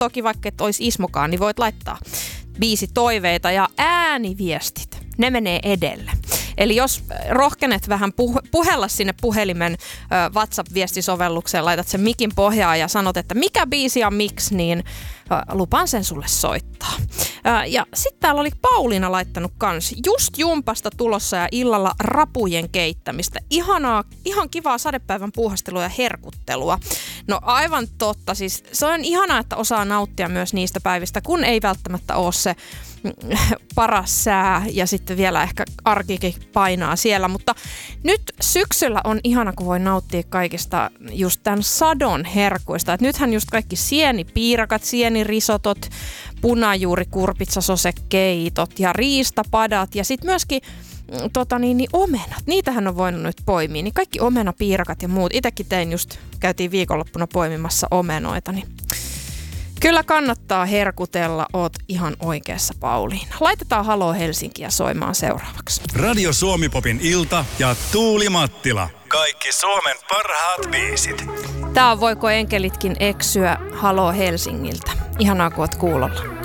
toki vaikka et olisi Ismokaan, niin voit laittaa biisitoiveita ja ääniviestit. Ne menee edelle. Eli jos rohkenet vähän puhella sinne puhelimen WhatsApp-viestisovellukseen, laitat sen mikin pohjaan ja sanot, että mikä biisi ja miksi, niin lupaan sen sulle soittaa. Ja sitten täällä oli Pauliina laittanut kans just jumpasta tulossa ja illalla rapujen keittämistä. Ihan kivaa sadepäivän puuhastelua ja herkuttelua. No aivan totta, siis se on ihanaa, että osaa nauttia myös niistä päivistä, kun ei välttämättä ole se paras sää ja sitten vielä ehkä arkikin painaa siellä, mutta nyt syksyllä on ihana, kun voi nauttia kaikista just tämän sadon herkuista. Et nythän just kaikki sienipiirakat, sienirisotot, punajuurikurpitsasosekeitot ja riistapadat ja sitten myöskin omenat. Niitähän on voinut nyt poimia, niin kaikki omenapiirakat ja muut. Itsekin käytiin viikonloppuna poimimassa omenoita, niin kyllä kannattaa herkutella, oot ihan oikeassa Pauliina. Laitetaan Haloo Helsinkiä soimaan seuraavaksi. Radio Suomi-popin ilta ja Tuuli Mattila. Kaikki Suomen parhaat biisit. Tää on Voiko enkelitkin eksyä Haloo Helsingiltä. Ihanaa kun oot kuulolla.